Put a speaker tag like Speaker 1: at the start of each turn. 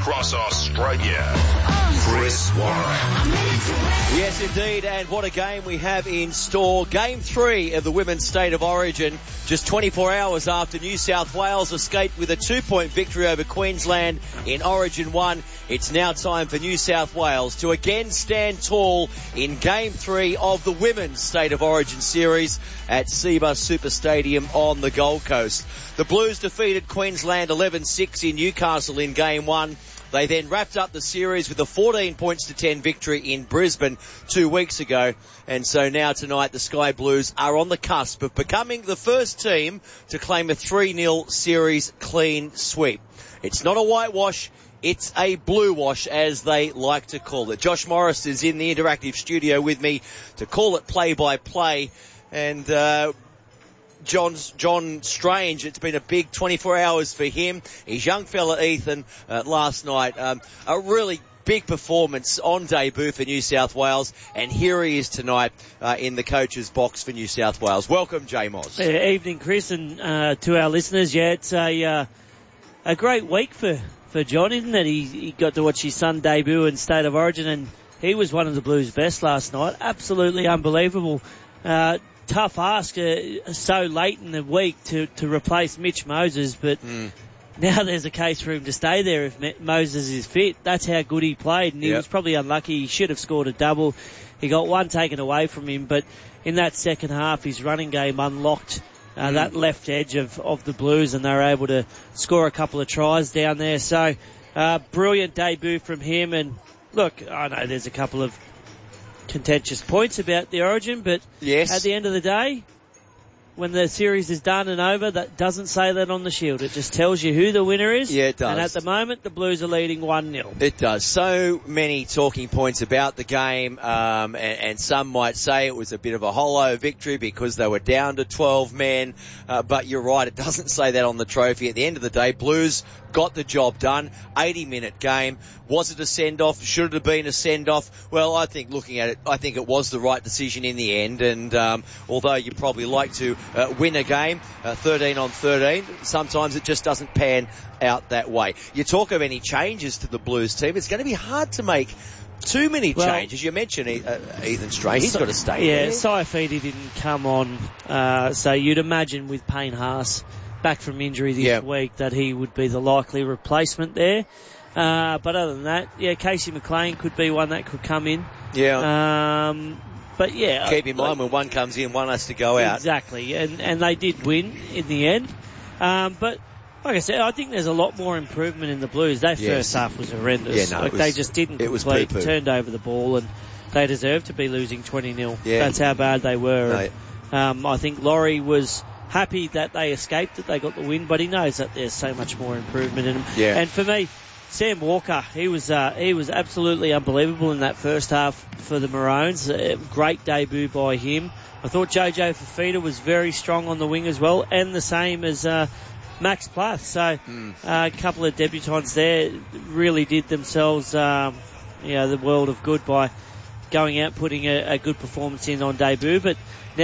Speaker 1: across Australia. Chris Warren.
Speaker 2: Yes, indeed, and what a game we have in store. Game 3 of the Women's State of Origin, just 24 hours after New South Wales escaped with a 2-point victory over Queensland in Origin 1. It's now time for New South Wales to again stand tall in Game 3 of the Women's State of Origin series at Cbus Super Stadium on the Gold Coast. The Blues defeated Queensland 11-6 in Newcastle in Game 1. They then wrapped up the series with a 14-10 victory in Brisbane 2 weeks ago. And so now tonight the Sky Blues are on the cusp of becoming the first team to claim a 3-0 series clean sweep. It's not a whitewash. It's a blue wash, as they like to call it. Josh Morris is in the interactive studio with me to call it play-by-play. And John Strange, it's been a big 24 hours for him. His young fella Ethan last night, a really big performance on debut for New South Wales, and here he is tonight in the coach's box for New South Wales. Welcome, J Moz.
Speaker 3: Evening, Chris, and to our listeners. Yeah, it's a great week for John, isn't it? He got to watch his son debut in State of Origin, and he was one of the Blues' best last night. Absolutely unbelievable. Tough ask so late in the week to replace Mitch Moses, but now there's a case for him to stay there if Moses is fit. That's how good he played, and he was probably unlucky. He should have scored a double. He got one taken away from him, but in that second half, his running game unlocked that left edge of the Blues, and they were able to score a couple of tries down there. So, brilliant debut from him, and look, I know there's a couple of contentious points about the Origin, but at the end of the day, when the series is done and over, that doesn't say that on the shield. It just tells you who the winner is.
Speaker 2: Yeah, it does.
Speaker 3: And at the moment, the Blues are leading 1-0.
Speaker 2: It does. So many talking points about the game, and some might say it was a bit of a hollow victory because they were down to 12 men. But you're right, it doesn't say that on the trophy. At the end of the day, Blues got the job done. 80-minute game. Was it a send-off? Should it have been a send-off? Well, I think looking at it, I think it was the right decision in the end. And although you probably like to win a game, 13-13, sometimes it just doesn't pan out that way. You talk of any changes to the Blues team, it's going to be hard to make too many changes. You mentioned Ethan Strange. He's got to stay there.
Speaker 3: Yeah, Saifidi didn't come on, so you'd imagine with Payne Haas back from injury this week that he would be the likely replacement there. But other than that, Casey McLean could be one that could come in.
Speaker 2: Yeah.
Speaker 3: But yeah.
Speaker 2: Keep in mind when one comes in, one has to go out.
Speaker 3: Exactly. And they did win in the end. But like I said, I think there's a lot more improvement in the Blues. Their first half was horrendous. They just didn't complete, turned over the ball, and they deserved to be losing 20-0. Yeah. That's how bad they were. No. I think Laurie was happy that they escaped, that they got the win, but he knows that there's so much more improvement in him. Yeah. And for me, Sam Walker, he was absolutely unbelievable in that first half for the Maroons. Great debut by him. I thought Jojo Fafita was very strong on the wing as well, and the same as Max Plath. So a couple of debutants there really did themselves the world of good by going out, putting a good performance in on debut. But